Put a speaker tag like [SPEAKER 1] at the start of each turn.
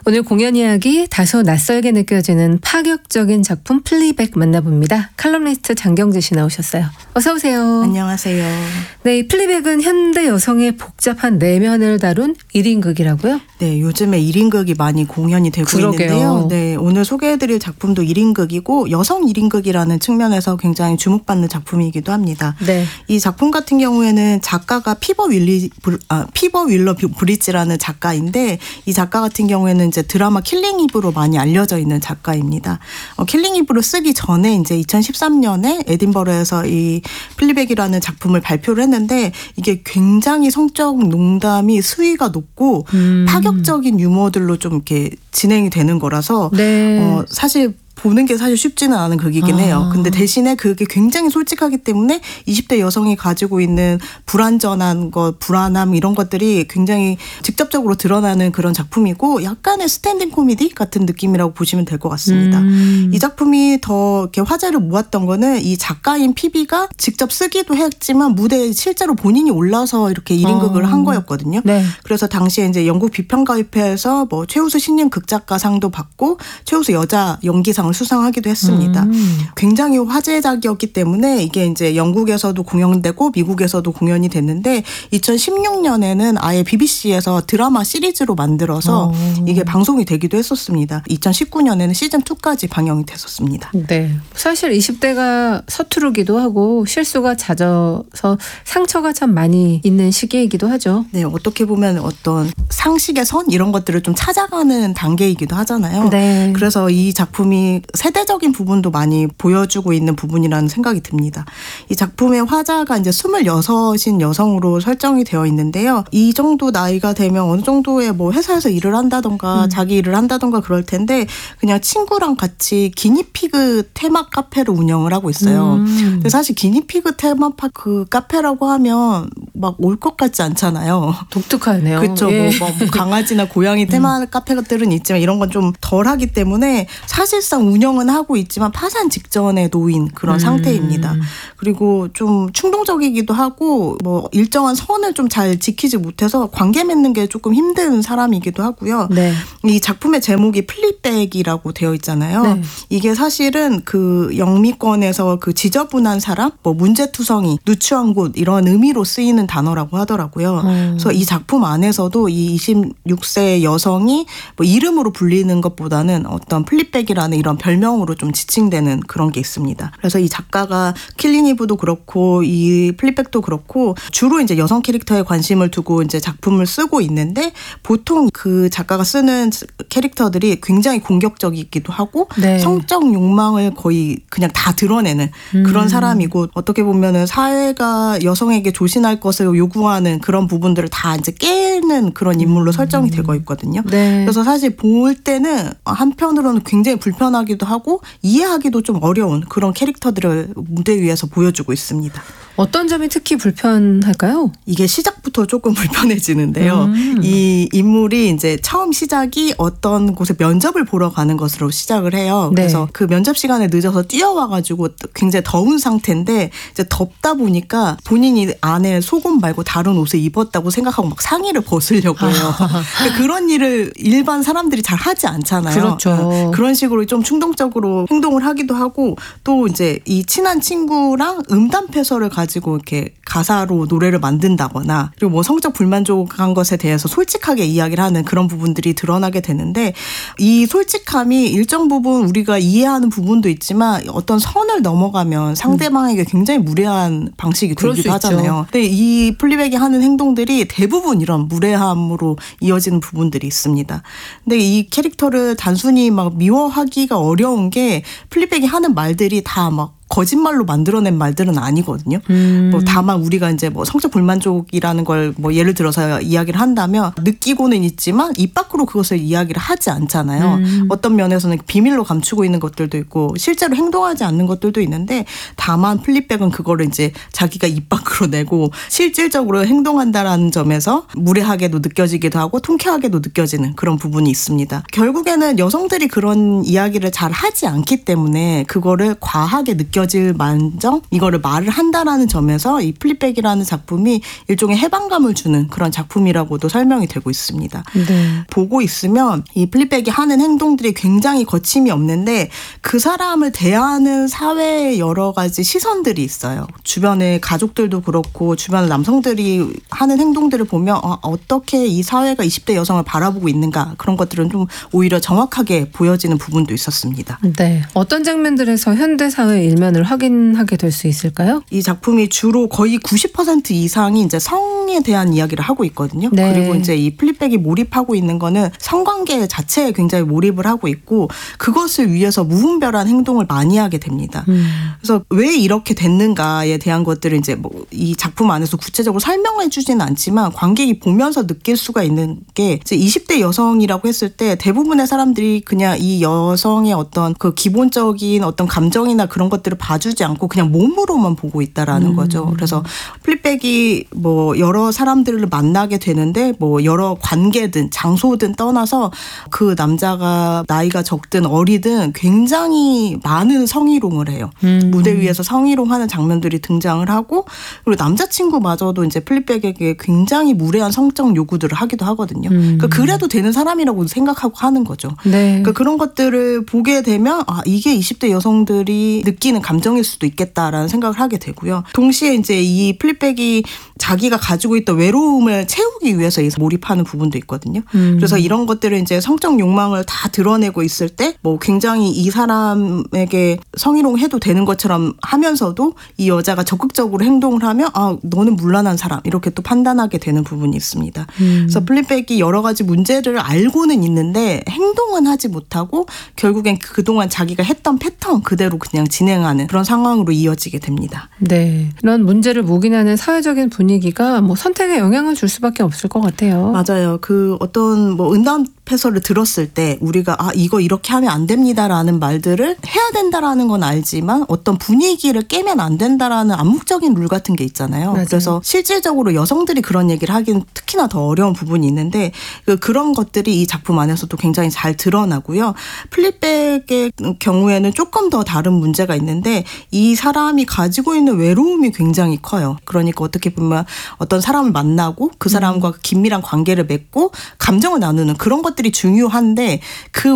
[SPEAKER 1] 오늘 공연 이야기 다소 낯설게 느껴지는 파격적인 작품 플리백 만나봅니다. 칼럼니스트 장경재 씨 나오셨어요. 어서 오세요.
[SPEAKER 2] 안녕하세요.
[SPEAKER 1] 네, 이 플리백은 현대 여성의 복잡한 내면을 다룬 1인극이라고요?
[SPEAKER 2] 네, 요즘에 1인극이 많이 공연이 되고
[SPEAKER 1] 그러게요.
[SPEAKER 2] 있는데요. 네, 오늘 소개해드릴 작품도 1인극이고 여성 1인극이라는 측면에서 굉장히 주목받는 작품이기도 합니다.
[SPEAKER 1] 네.
[SPEAKER 2] 이 작품 같은 경우에는 작가가 피버 윌러 브리지라는 작가인데 이 작가 같은 경우에는 이제 드라마 킬링 이브로 많이 알려져 있는 작가입니다. 킬링 이브를 쓰기 전에 이제 2013년에 에딘버러에서 이 플리백이라는 작품을 발표를 했는데 이게 굉장히 성적 농담이 수위가 높고 파격적인 유머들로 좀 이렇게 진행이 되는 거라서
[SPEAKER 1] 네.
[SPEAKER 2] 사실 보는 게 사실 쉽지는 않은 극이긴 해요. 근데 대신에 그게 굉장히 솔직하기 때문에 20대 여성이 가지고 있는 불완전한 것, 불안함 이런 것들이 굉장히 직접적으로 드러나는 그런 작품이고 약간의 스탠딩 코미디 같은 느낌이라고 보시면 될 것 같습니다. 이 작품이 더 이렇게 화제를 모았던 거는 이 작가인 피비가 직접 쓰기도 했지만 무대에 실제로 본인이 올라서 이렇게 1인극을 한 거였거든요.
[SPEAKER 1] 네.
[SPEAKER 2] 그래서 당시에 이제 영국 비평가협회에서 뭐 최우수 신인 극작가상도 받고 최우수 여자 연기상을 수상하기도 했습니다. 굉장히 화제작이었기 때문에 이게 이제 영국에서도 공연되고 미국에서도 공연이 됐는데 2016년에는 아예 BBC에서 드라마 시리즈로 만들어서 이게 방송이 되기도 했었습니다. 2019년에는 시즌2까지 방영이 됐었습니다.
[SPEAKER 1] 네. 사실 20대가 서투르기도 하고 실수가 잦아서 상처가 참 많이 있는 시기이기도 하죠.
[SPEAKER 2] 네, 어떻게 보면 어떤 상식의 선 이런 것들을 좀 찾아가는 단계이기도 하잖아요.
[SPEAKER 1] 네.
[SPEAKER 2] 그래서 이 작품이 세대적인 부분도 많이 보여주고 있는 부분이라는 생각이 듭니다. 이 작품의 화자가 이제 26인 여성으로 설정이 되어 있는데요. 이 정도 나이가 되면 어느 정도의 뭐 회사에서 일을 한다던가 자기 일을 한다던가 그럴 텐데 그냥 친구랑 같이 기니피그 테마 카페를 운영을 하고 있어요. 근데 사실 기니피그 테마파크 카페라고 하면 막 올 것 같지 않잖아요.
[SPEAKER 1] 독특하네요.
[SPEAKER 2] 그렇죠.
[SPEAKER 1] 예.
[SPEAKER 2] 뭐 강아지나 고양이 테마 카페들은 있지만 이런 건 좀 덜하기 때문에 사실상 운영은 하고 있지만 파산 직전에 놓인 그런 상태입니다. 그리고 좀 충동적이기도 하고 뭐 일정한 선을 좀 잘 지키지 못해서 관계 맺는 게 조금 힘든 사람이기도 하고요.
[SPEAKER 1] 네.
[SPEAKER 2] 이 작품의 제목이 플리백이라고 되어 있잖아요.
[SPEAKER 1] 네.
[SPEAKER 2] 이게 사실은 그 영미권에서 그 지저분한 사람, 뭐 문제투성이, 누추한 곳 이런 의미로 쓰이는 단어라고 하더라고요. 그래서 이 작품 안에서도 이 26세 여성이 뭐 이름으로 불리는 것보다는 어떤 플리백이라는 이런 별명으로 좀 지칭되는 그런 게 있습니다. 그래서 이 작가가 킬링 이브도 그렇고 이 플리백도 그렇고 주로 이제 여성 캐릭터에 관심을 두고 이제 작품을 쓰고 있는데 보통 그 작가가 쓰는 캐릭터들이 굉장히 공격적이기도 하고
[SPEAKER 1] 네.
[SPEAKER 2] 성적 욕망을 거의 그냥 다 드러내는 그런 사람이고 어떻게 보면은 사회가 여성에게 조신할 것을 요구하는 그런 부분들을 다 이제 깨는 그런 인물로 설정이 되고 있거든요.
[SPEAKER 1] 네.
[SPEAKER 2] 그래서 사실 볼 때는 한편으로는 굉장히 불편하기도 하고 이해하기도 좀 어려운 그런 캐릭터들을 무대 위에서 보여주고 있습니다.
[SPEAKER 1] 어떤 점이 특히 불편할까요?
[SPEAKER 2] 이게 시작부터 조금 불편해지는데요. 이 인물이 이제 처음 시작이 어떤 곳에 면접을 보러 가는 것으로 시작을 해요.
[SPEAKER 1] 네.
[SPEAKER 2] 그래서 그 면접 시간에 늦어서 뛰어와가지고 굉장히 더운 상태인데 이제 덥다 보니까 본인이 안에 속옷 말고 다른 옷을 입었다고 생각하고 막 상의를 벗으려고 해요. 그러니까 그런 일을 일반 사람들이 잘 하지 않잖아요.
[SPEAKER 1] 그렇죠.
[SPEAKER 2] 그런 식으로 좀 충동적으로 행동을 하기도 하고 또 이제 이 친한 친구랑 음담패설을 가지고 이렇게 가사로 노래를 만든다거나 그리고 뭐 성적 불만족한 것에 대해서 솔직하게 이야기를 하는 그런 부분들이 드러나게 되는데 이 솔직함이 일정 부분 우리가 이해하는 부분도 있지만 어떤 선을 넘어가면 상대방에게 굉장히 무례한 방식이 되기도 하잖아요. 근데 이 플리백이 하는 행동들이 대부분 이런 무례함으로 이어지는 부분들이 있습니다. 근데 이 캐릭터를 단순히 막 미워하기가 어려운 게 플리백이 하는 말들이 다 막 거짓말로 만들어낸 말들은 아니거든요. 뭐 다만 우리가 이제 뭐 성적 불만족이라는 걸 뭐 예를 들어서 이야기를 한다면 느끼고는 있지만 입 밖으로 그것을 이야기를 하지 않잖아요. 어떤 면에서는 비밀로 감추고 있는 것들도 있고 실제로 행동하지 않는 것들도 있는데 다만 플리백은 그거를 이제 자기가 입 밖으로 내고 실질적으로 행동한다라는 점에서 무례하게도 느껴지기도 하고 통쾌하게도 느껴지는 그런 부분이 있습니다. 결국에는 여성들이 그런 이야기를 잘 하지 않기 때문에 그거를 과하게 느껴지는 느껴질 만정 이거를 말을 한다라는 점에서 이 플립백이라는 작품이 일종의 해방감을 주는 그런 작품이라고도 설명이 되고 있습니다.
[SPEAKER 1] 네.
[SPEAKER 2] 보고 있으면 이 플립백이 하는 행동들이 굉장히 거침이 없는데 그 사람을 대하는 사회의 여러 가지 시선들이 있어요. 주변의 가족들도 그렇고 주변 남성들이 하는 행동들을 보면 어떻게 이 사회가 20대 여성을 바라보고 있는가 그런 것들은 좀 오히려 정확하게 보여지는 부분도 있었습니다.
[SPEAKER 1] 네. 어떤 장면들에서 현대 사회의 일면을 확인하게 될 수 있을까요?
[SPEAKER 2] 이 작품이 주로 거의 90% 이상이 이제 성에 대한 이야기를 하고 있거든요.
[SPEAKER 1] 네.
[SPEAKER 2] 그리고 이제 이 플립백이 몰입하고 있는 거는 성관계 자체에 굉장히 몰입을 하고 있고 그것을 위해서 무분별한 행동을 많이 하게 됩니다. 그래서 왜 이렇게 됐는가에 대한 것들을 이제 뭐 이 작품 안에서 구체적으로 설명해 주지는 않지만 관객이 보면서 느낄 수가 있는 게 이제 20대 여성이라고 했을 때 대부분의 사람들이 그냥 이 여성의 어떤 그 기본적인 어떤 감정이나 그런 것들을 봐주지 않고 그냥 몸으로만 보고 있다라는 거죠. 그래서 플립백이 뭐 여러 사람들을 만나게 되는데 뭐 여러 관계든 장소든 떠나서 그 남자가 나이가 적든 어리든 굉장히 많은 성희롱을 해요. 무대 위에서 성희롱하는 장면들이 등장을 하고 그리고 남자친구마저도 이제 플립백에게 굉장히 무례한 성적 요구들을 하기도 하거든요. 그러니까 그래도 되는 사람이라고 생각하고 하는 거죠.
[SPEAKER 1] 네.
[SPEAKER 2] 그러니까 그런 것들을 보게 되면 이게 20대 여성들이 느끼는 감정일 수도 있겠다라는 생각을 하게 되고요. 동시에 이제 이 플립백이 자기가 가지고 있던 외로움을 채우기 위해서 몰입하는 부분도 있거든요. 그래서 이런 것들을 이제 성적 욕망을 다 드러내고 있을 때 뭐 굉장히 이 사람에게 성희롱해도 되는 것처럼 하면서도 이 여자가 적극적으로 행동을 하면 너는 문란한 사람 이렇게 또 판단하게 되는 부분이 있습니다. 그래서 플립백이 여러 가지 문제를 알고는 있는데 행동은 하지 못하고 결국엔 그동안 자기가 했던 패턴 그대로 그냥 진행하는 그런 상황으로 이어지게 됩니다.
[SPEAKER 1] 네. 이런 문제를 묵인하는 사회적인 분위기가 뭐 선택에 영향을 줄 수밖에 없을 것 같아요.
[SPEAKER 2] 맞아요. 그 어떤 뭐 응답해서를 들었을 때 우리가 이거 이렇게 하면 안 됩니다라는 말들을 해야 된다라는 건 알지만 어떤 분위기를 깨면 안 된다라는 암묵적인 룰 같은 게 있잖아요.
[SPEAKER 1] 맞아요.
[SPEAKER 2] 그래서 실질적으로 여성들이 그런 얘기를 하기는 특히나 더 어려운 부분이 있는데 그런 것들이 이 작품 안에서도 굉장히 잘 드러나고요. 플립백의 경우에는 조금 더 다른 문제가 있는데 이 사람이 가지고 있는 외로움이 굉장히 커요. 그러니까 어떻게 보면 어떤 사람을 만나고 그 사람과 긴밀한 관계를 맺고 감정을 나누는 그런 것들이 중요한데 그